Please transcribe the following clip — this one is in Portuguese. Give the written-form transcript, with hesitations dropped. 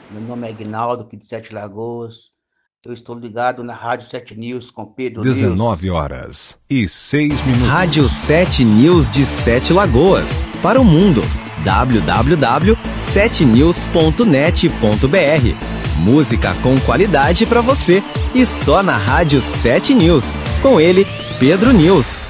Meu nome é Aguinaldo, aqui de Sete Lagoas. Eu estou ligado na Rádio 7 News com Pedro News. 19h06. Rádio 7 News de Sete Lagoas. Para o mundo. www.7news.net.br. Música com qualidade para você. E só na Rádio 7 News. Com ele, Pedro News.